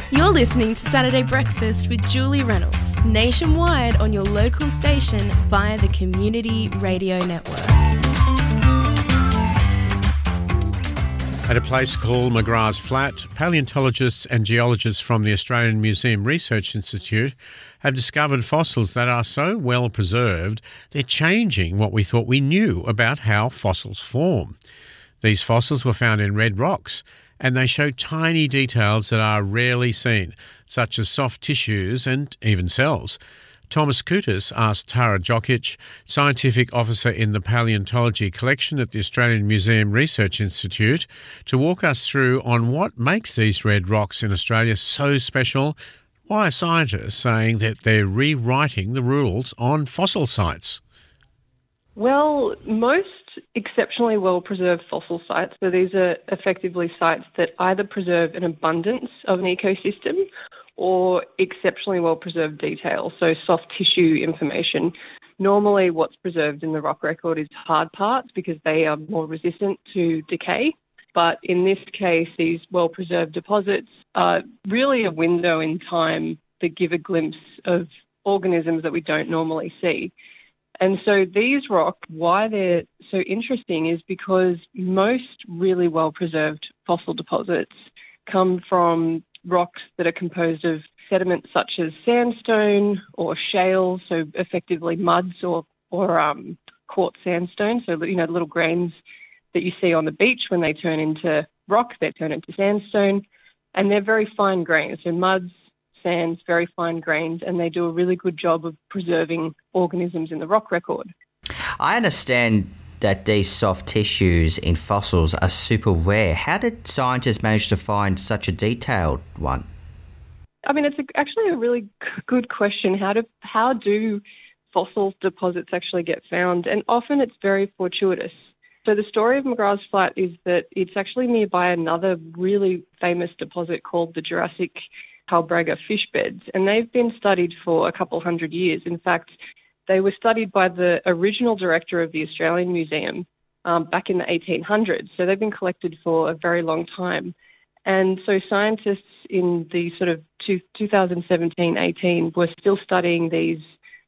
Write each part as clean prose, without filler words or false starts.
You're listening to Saturday Breakfast with Julie Reynolds, nationwide on your local station via the Community Radio Network. At a place called McGrath's Flat, paleontologists and geologists from the Australian Museum Research Institute have discovered fossils that are so well preserved they're changing what we thought we knew about how fossils form. These fossils were found in red rocks, and they show tiny details that are rarely seen, such as soft tissues and even cells. Thomas Koutas asked Tara Jokic, Scientific Officer in the Paleontology Collection at the Australian Museum Research Institute, to walk us through on what makes these red rocks in Australia so special. Why are scientists saying that they're rewriting the rules on fossil sites? Well, most exceptionally well-preserved fossil sites, so these are effectively sites that either preserve an abundance of an ecosystem or exceptionally well-preserved detail, so soft tissue information. Normally what's preserved in the rock record is hard parts because they are more resistant to decay. But in this case, these well-preserved deposits are really a window in time that give a glimpse of organisms that we don't normally see. And so these rocks, why they're so interesting is because most really well-preserved fossil deposits come from rocks that are composed of sediments such as sandstone or shale, so effectively muds or quartz sandstone, so, you know, little grains that you see on the beach when they turn into rock, they turn into sandstone, and they're very fine grains, so muds, sands, very fine grains, and they do a really good job of preserving organisms in the rock record. I understand that these soft tissues in fossils are super rare. How did scientists manage to find such a detailed one? I mean, it's actually a really good question. How do fossil deposits actually get found? And often it's very fortuitous. So the story of McGrath's Flat is that it's actually nearby another really famous deposit called the Jurassic Talbragar fish beds, and they've been studied for a couple hundred years. In fact, they were studied by the original director of the Australian Museum back in the 1800s, so they've been collected for a very long time. And so scientists in the sort of 2017-18 were still studying these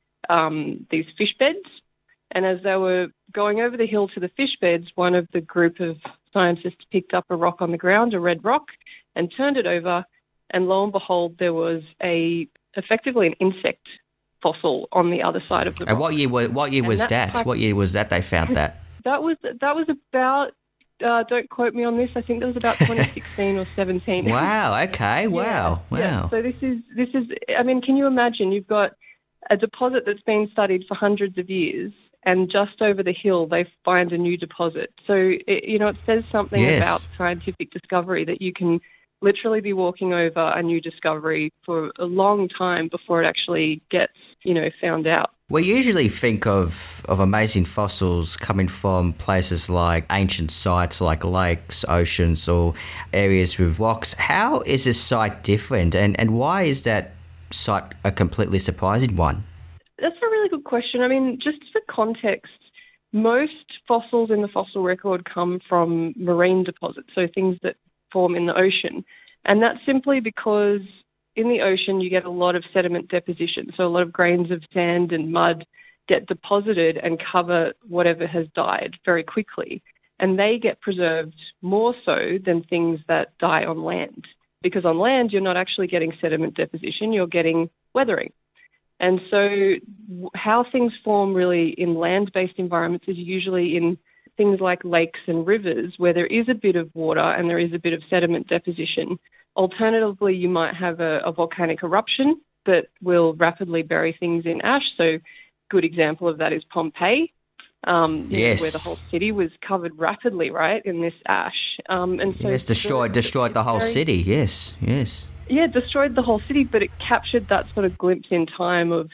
fish beds, and as they were going over the hill to the fish beds, one of the group of scientists picked up a rock on the ground, a red rock, and turned it over. And lo and behold, there was effectively an insect fossil on the other side of the rock. And what year was that? What year was that they found that? That was about, don't quote me on this, I think that was about 2016 or 17. Wow, okay, wow. Yeah. So this is, I mean, can you imagine? You've got a deposit that's been studied for hundreds of years, and just over the hill they find a new deposit. So, it says something about scientific discovery, that you can literally be walking over a new discovery for a long time before it actually gets, found out. We usually think of amazing fossils coming from places like ancient sites like lakes, oceans, or areas with rocks. How is this site different, and why is that site a completely surprising one? That's a really good question. I mean, just for context, most fossils in the fossil record come from marine deposits, so things that form in the ocean. And that's simply because in the ocean you get a lot of sediment deposition, so a lot of grains of sand and mud get deposited and cover whatever has died very quickly. And they get preserved more so than things that die on land, because on land you're not actually getting sediment deposition, you're getting weathering. And so how things form really in land-based environments is usually in things like lakes and rivers where there is a bit of water and there is a bit of sediment deposition. Alternatively, you might have a volcanic eruption that will rapidly bury things in ash. So good example of that is Pompeii, where the whole city was covered rapidly, right, in this ash. And so destroyed the whole city, yes. Yeah, destroyed the whole city, but it captured that sort of glimpse in time of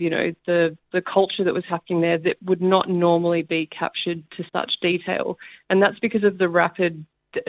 the culture that was happening there that would not normally be captured to such detail. And that's because of the rapid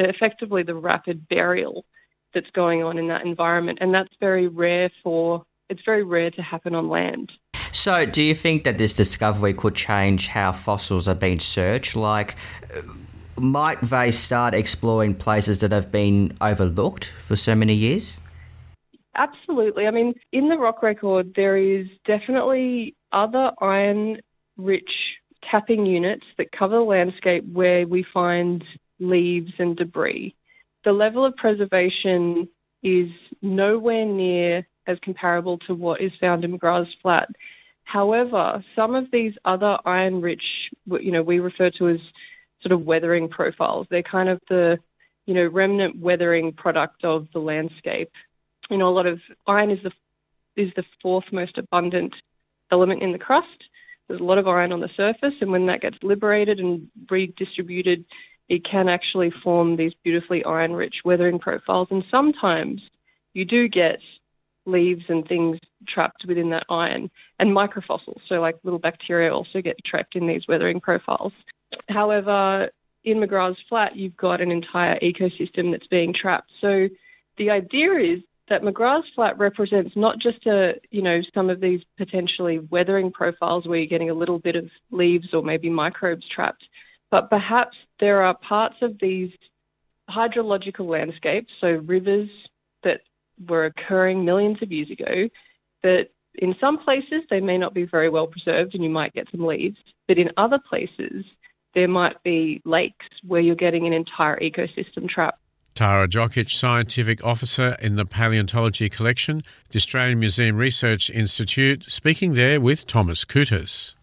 burial that's going on in that environment. And that's very rare to happen on land. So do you think that this discovery could change how fossils are being searched? Like, might they start exploring places that have been overlooked for so many years? Absolutely. I mean, in the rock record, there is definitely other iron-rich tapping units that cover the landscape where we find leaves and debris. The level of preservation is nowhere near as comparable to what is found in McGrath's Flat. However, some of these other iron-rich, we refer to as sort of weathering profiles. They're kind of the, remnant weathering product of the landscape. A lot of iron is the fourth most abundant element in the crust. There's a lot of iron on the surface, and when that gets liberated and redistributed, it can actually form these beautifully iron-rich weathering profiles. And sometimes you do get leaves and things trapped within that iron, and microfossils, so like little bacteria also get trapped in these weathering profiles. However, in McGrath's Flat, you've got an entire ecosystem that's being trapped. So the idea is that McGrath's Flat represents not just some of these potentially weathering profiles where you're getting a little bit of leaves or maybe microbes trapped, but perhaps there are parts of these hydrological landscapes, so rivers that were occurring millions of years ago, that in some places they may not be very well preserved and you might get some leaves, but in other places there might be lakes where you're getting an entire ecosystem trapped. Tara Jokic, Scientific Officer in the Paleontology Collection, the Australian Museum Research Institute, speaking there with Thomas Kutas.